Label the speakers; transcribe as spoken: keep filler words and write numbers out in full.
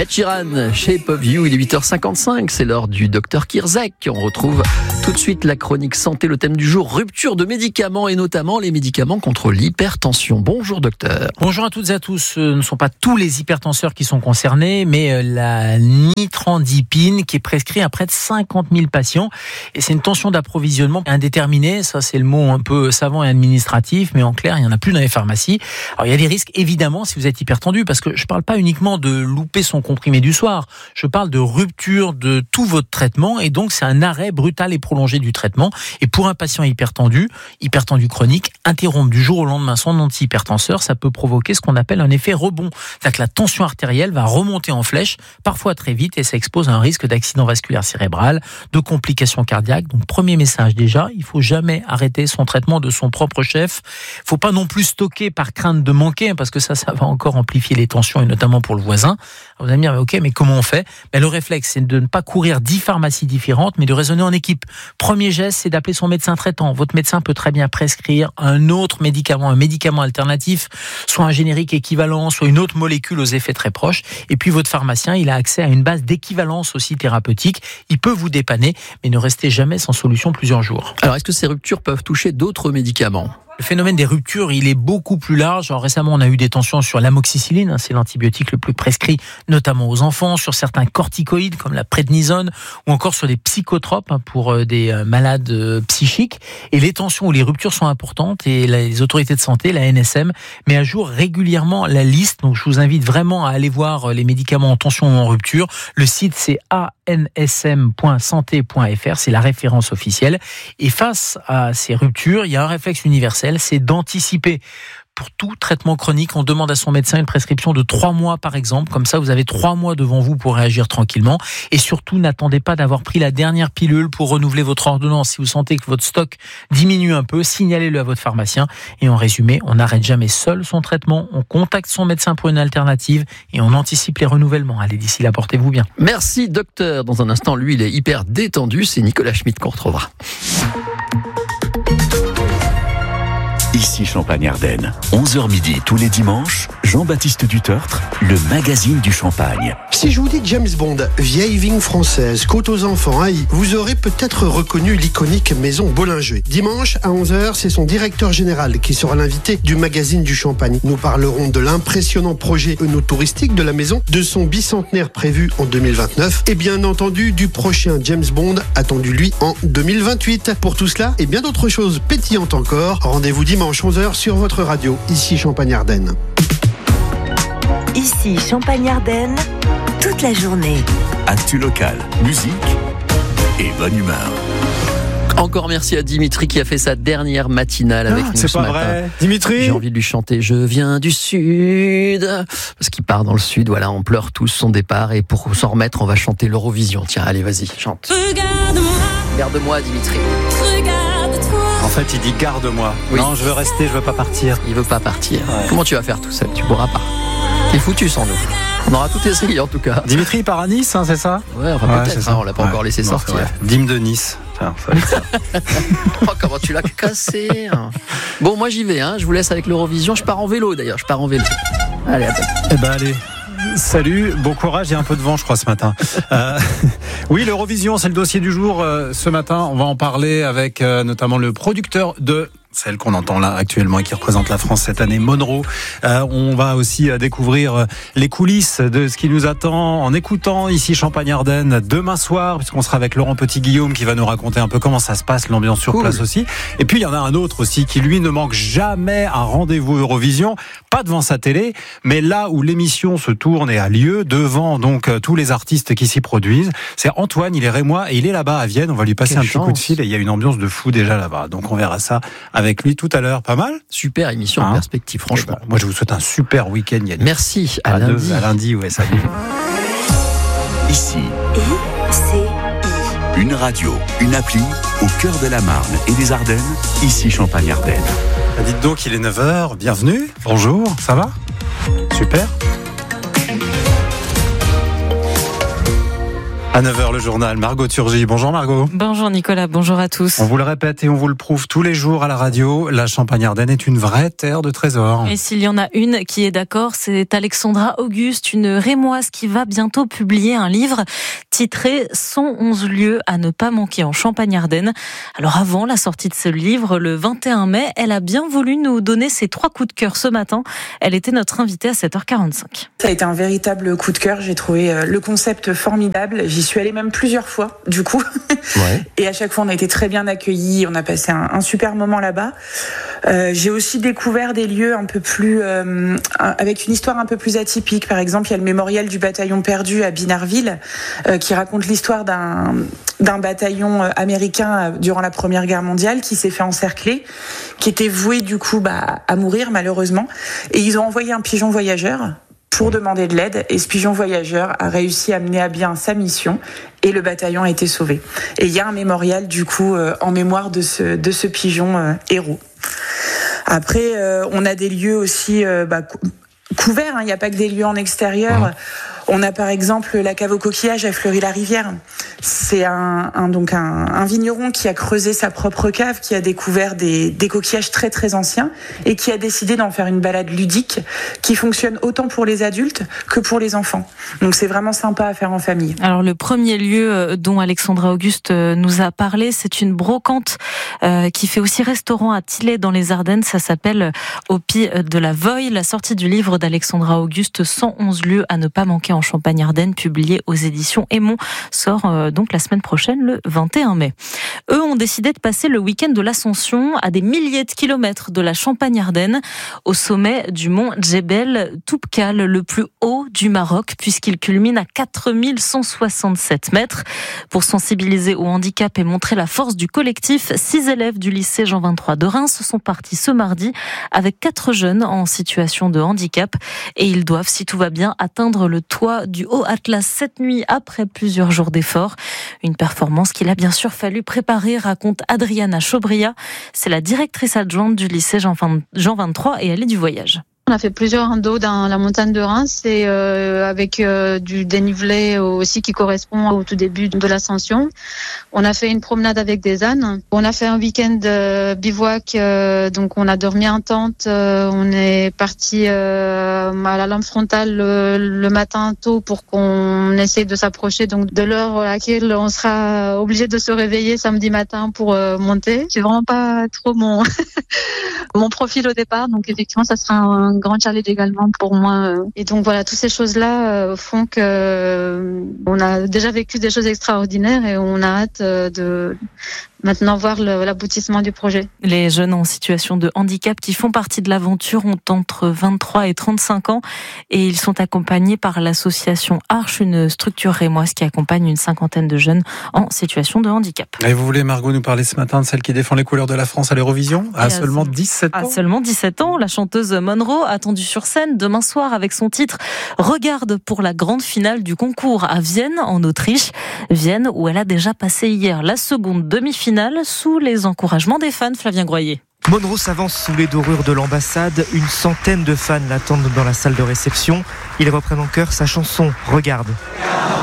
Speaker 1: Ed Sheeran, Shape of You, il est huit heures cinquante-cinq, c'est l'heure du docteur Kirzac. On retrouve tout de suite la chronique santé, le thème du jour, rupture de médicaments et notamment les médicaments contre l'hypertension. Bonjour docteur.
Speaker 2: Bonjour à toutes et à tous. Ce ne sont pas tous les hypertenseurs qui sont concernés, mais la nitrandipine qui est prescrite à près de cinquante mille patients. Et c'est une tension d'approvisionnement indéterminée. Ça, c'est le mot un peu savant et administratif, mais en clair, il n'y en a plus dans les pharmacies. Alors, il y a des risques, évidemment, si vous êtes hypertendu, parce que je ne parle pas uniquement de louper son comprimé du soir. Je parle de rupture de tout votre traitement et donc c'est un arrêt brutal et prolongé du traitement. Et pour un patient hypertendu, hypertendu chronique, interrompre du jour au lendemain son antihypertenseur, ça peut provoquer ce qu'on appelle un effet rebond. C'est-à-dire que la tension artérielle va remonter en flèche, parfois très vite, et ça expose à un risque d'accident vasculaire cérébral, de complications cardiaques. Donc premier message déjà, il faut jamais arrêter son traitement de son propre chef. Il faut pas non plus stocker par crainte de manquer, parce que ça, ça va encore amplifier les tensions, et notamment pour le voisin. Vous allez me dire, mais ok, mais comment on fait? Ben, le réflexe, c'est de ne pas courir dix pharmacies différentes, mais de raisonner en équipe. Premier geste, c'est d'appeler son médecin traitant. Votre médecin peut très bien prescrire un autre médicament, un médicament alternatif, soit un générique équivalent, soit une autre molécule aux effets très proches. Et puis votre pharmacien, il a accès à une base d'équivalence aussi thérapeutique. Il peut vous dépanner, mais ne restez jamais sans solution plusieurs jours.
Speaker 1: Alors, est-ce que ces ruptures peuvent toucher d'autres médicaments ?
Speaker 2: Le phénomène des ruptures, il est beaucoup plus large. Alors, récemment, on a eu des tensions sur l'amoxicilline, c'est l'antibiotique le plus prescrit, notamment aux enfants, sur certains corticoïdes comme la prednisone, ou encore sur des psychotropes pour des malades psychiques. Et les tensions ou les ruptures sont importantes et les autorités de santé, la N S M, met à jour régulièrement la liste. Donc, je vous invite vraiment à aller voir les médicaments en tension ou en rupture. Le site, c'est a n s m point santé point f r, c'est la référence officielle. Et face à ces ruptures, il y a un réflexe universel, c'est d'anticiper. Pour tout traitement chronique, on demande à son médecin une prescription de trois mois par exemple. Comme ça, vous avez trois mois devant vous pour réagir tranquillement. Et surtout, n'attendez pas d'avoir pris la dernière pilule pour renouveler votre ordonnance. Si vous sentez que votre stock diminue un peu, signalez-le à votre pharmacien. Et en résumé, on n'arrête jamais seul son traitement. On contacte son médecin pour une alternative et on anticipe les renouvellements. Allez, d'ici là, portez-vous bien.
Speaker 1: Merci docteur. Dans un instant, lui, il est hyper détendu. C'est Nicolas Schmitt qu'on retrouvera.
Speaker 3: Ici Champagne-Ardenne, onze heures midi tous les dimanches, Jean-Baptiste Dutertre, le magazine du Champagne.
Speaker 4: Si je vous dis James Bond, vieille vigne française, côte aux enfants, haï, vous aurez peut-être reconnu l'iconique maison Bollinger. Dimanche à onze heures, c'est son directeur général qui sera l'invité du magazine du Champagne. Nous parlerons de l'impressionnant projet œnotouristique de la maison, de son bicentenaire prévu en deux mille vingt-neuf et bien entendu du prochain James Bond attendu lui en deux mille vingt-huit. Pour tout cela et bien d'autres choses pétillantes encore, rendez-vous dimanche onze heures sur votre radio, ici Champagne-Ardenne.
Speaker 5: Ici Champagne-Ardenne, toute la journée.
Speaker 3: Actu local, musique et bonne humeur.
Speaker 1: Encore merci à Dimitri qui a fait sa dernière matinale avec
Speaker 6: ah,
Speaker 1: nous
Speaker 6: c'est
Speaker 1: ce
Speaker 6: pas
Speaker 1: matin.
Speaker 6: Vrai. Dimitri,
Speaker 1: j'ai envie de lui chanter « Je viens du Sud » parce qu'il part dans le Sud. Voilà, on pleure tous son départ et pour s'en remettre, on va chanter l'Eurovision. Tiens, allez, vas-y, chante.
Speaker 7: Regarde-moi,
Speaker 1: Garde-moi, Dimitri.
Speaker 7: regarde-toi.
Speaker 6: en fait, il dit garde-moi.
Speaker 1: Oui.
Speaker 6: Non, je veux rester, je veux pas partir.
Speaker 1: Il veut pas partir.
Speaker 6: Ouais.
Speaker 1: Comment tu vas faire tout seul? Tu pourras pas. T'es foutu sans nous. On aura tout essayé en tout cas.
Speaker 6: Dimitri part à Nice, hein, c'est ça?
Speaker 1: Ouais, enfin
Speaker 6: Ouais,
Speaker 1: peut-être.
Speaker 6: c'est ça.
Speaker 1: Hein, on l'a pas
Speaker 6: Ouais.
Speaker 1: encore laissé
Speaker 6: Non,
Speaker 1: sortir.
Speaker 6: Dîme de Nice. Tiens, ça va être ça.
Speaker 1: Oh, comment tu l'as cassé. Hein. Bon, moi j'y vais. Hein. Je vous laisse avec l'Eurovision. Je pars en vélo d'ailleurs. Je pars en vélo. Allez, attends.
Speaker 6: Eh ben allez. Salut, bon courage, il y a un peu de vent je crois ce matin. Euh, oui, l'Eurovision, c'est le dossier du jour. Euh, ce matin, on va en parler avec euh, notamment le producteur de celle qu'on entend là actuellement et qui représente la France cette année, Monroe. Euh, on va aussi euh, découvrir les coulisses de ce qui nous attend en écoutant ici Champagne-Ardenne demain soir, puisqu'on sera avec Laurent Petit-Guillaume qui va nous raconter un peu comment ça se passe, l'ambiance sur
Speaker 1: Cool.
Speaker 6: place aussi. Et puis il y en a un autre aussi qui lui ne manque jamais un rendez-vous Eurovision, pas devant sa télé, mais là où l'émission se tourne et a lieu, devant donc euh, tous les artistes qui s'y produisent. C'est Antoine, il est rémois et il est là-bas à Vienne. On va lui passer
Speaker 1: Quelle
Speaker 6: un petit
Speaker 1: chance.
Speaker 6: coup de fil et il y a une ambiance de fou déjà là-bas. Donc on verra ça avec lui tout à l'heure. Pas mal?
Speaker 1: Super émission en
Speaker 6: Hein
Speaker 1: perspective, franchement.
Speaker 6: Eh ben, moi je vous souhaite un super week-end Yannick.
Speaker 1: Merci. À,
Speaker 6: à
Speaker 1: lundi.
Speaker 6: deux- à lundi, ouais, salut.
Speaker 3: Ici,
Speaker 5: I C I.
Speaker 3: une radio, une appli au cœur de la Marne et des Ardennes. Ici Champagne-Ardenne.
Speaker 6: Ah, dites donc, il est neuf heures, bienvenue, bonjour, ça va? Super. À neuf heures, le journal, Margot Turgy. Bonjour Margot.
Speaker 8: Bonjour Nicolas, bonjour à tous.
Speaker 6: On vous le répète et on vous le prouve tous les jours à la radio, la Champagne-Ardenne est une vraie terre de trésors.
Speaker 8: Et s'il y en a une qui est d'accord, c'est Alexandra Auguste, une Rémoise qui va bientôt publier un livre titré cent onze lieux à ne pas manquer en Champagne-Ardenne. Alors avant la sortie de ce livre, le vingt et un mai, elle a bien voulu nous donner ses trois coups de cœur ce matin. Elle était notre invitée à sept heures quarante-cinq.
Speaker 9: Ça a été un véritable coup de cœur, j'ai trouvé le concept formidable. J'y suis allée même plusieurs fois, du coup. Ouais. Et à chaque fois, on a été très bien accueillis. On a passé un, un super moment là-bas. Euh, j'ai aussi découvert des lieux un peu plus, euh, avec une histoire un peu plus atypique. Par exemple, il y a le mémorial du bataillon perdu à Binarville, euh, qui raconte l'histoire d'un, d'un bataillon américain durant la Première Guerre mondiale qui s'est fait encercler, qui était voué du coup bah, à mourir malheureusement. Et ils ont envoyé un pigeon voyageur pour demander de l'aide, et ce pigeon voyageur a réussi à mener à bien sa mission et le bataillon a été sauvé. Et il y a un mémorial du coup euh, en mémoire de ce, de ce pigeon euh, héros. Après, euh, on a des lieux aussi euh, bah, cou- couverts, hein, il n'y a pas que des lieux en extérieur. Mmh. On a par exemple la cave aux coquillages à Fleury-la-Rivière. C'est un, un, donc un, un vigneron qui a creusé sa propre cave, qui a découvert des, des coquillages très très anciens et qui a décidé d'en faire une balade ludique qui fonctionne autant pour les adultes que pour les enfants. Donc c'est vraiment sympa à faire en famille.
Speaker 8: Alors le premier lieu dont Alexandra Auguste nous a parlé, c'est une brocante euh, qui fait aussi restaurant à Tilley dans les Ardennes. Ça s'appelle Au Pied de la Voie. La sortie du livre d'Alexandra Auguste, cent onze lieux à ne pas manquer en Champagne-Ardenne, publié aux éditions Aymon, sort euh, donc la semaine prochaine, le vingt et un mai. Eux ont décidé de passer le week-end de l'Ascension à des milliers de kilomètres de la Champagne-Ardenne, au sommet du mont Djebel Toubkal, le plus haut du Maroc, puisqu'il culmine à quatre mille cent soixante-sept mètres. Pour sensibiliser au handicap et montrer la force du collectif, six élèves du lycée Jean vingt-trois de Reims sont partis ce mardi avec quatre jeunes en situation de handicap, et ils doivent, si tout va bien, atteindre le toit du Haut Atlas cette nuit après plusieurs jours d'efforts. Une performance qu'il a bien sûr fallu préparer, raconte Adriana Chaubria. C'est la directrice adjointe du lycée Jean vingt-trois et elle est du voyage.
Speaker 10: On a fait plusieurs randos dans la montagne de Reims et euh, avec euh, du dénivelé aussi qui correspond au tout début de l'ascension. On a fait une promenade avec des ânes. On a fait un week-end euh, bivouac, euh, donc on a dormi en tente. Euh, on est parti euh, à la lampe frontale le, le matin tôt pour qu'on essaye de s'approcher donc de l'heure à laquelle on sera obligé de se réveiller samedi matin pour euh, monter. C'est vraiment pas trop mon mon profil au départ, donc effectivement ça sera un grand challenge également pour moi. Et donc voilà, toutes ces choses-là font que on a déjà vécu des choses extraordinaires et on a hâte de maintenant voir le, l'aboutissement du projet.
Speaker 8: Les jeunes en situation de handicap qui font partie de l'aventure ont entre vingt-trois et trente-cinq ans et ils sont accompagnés par l'association Arche, une structure rémoise qui accompagne une cinquantaine de jeunes en situation de handicap.
Speaker 6: Et vous voulez, Margot, nous parler ce matin de celle qui défend les couleurs de la France à l'Eurovision à seulement dix-sept ans.
Speaker 8: À seulement dix-sept ans, la chanteuse Monroe, attendue sur scène demain soir avec son titre Regarde pour la grande finale du concours à Vienne, en Autriche. Vienne où elle a déjà passé hier la seconde demi-finale sous les encouragements des fans. Flavien Groyer.
Speaker 11: Monroe s'avance sous les dorures de l'ambassade. Une centaine de fans l'attendent dans la salle de réception. Ils reprennent en chœur sa chanson Regarde.